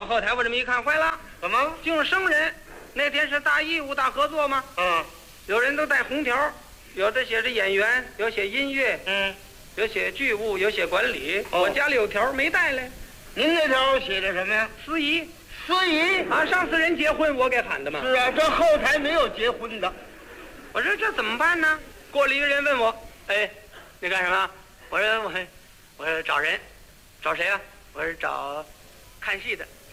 后台，我这么一看，坏了， 怎么？ 竟是生人。那天是大义务、大合作吗？ 嗯有人都带红条，有的写着演员，有写音乐， 嗯， 有写剧务，有写管理。 哦我家里有条没带来， 您那条写的什么呀？ 司仪司仪啊，上次人结婚我给喊的嘛。 是啊，这后台没有结婚的。 我说这怎么办呢？过来一个人问我，哎，你干什么？我说找人，找谁呀？我说找看戏的。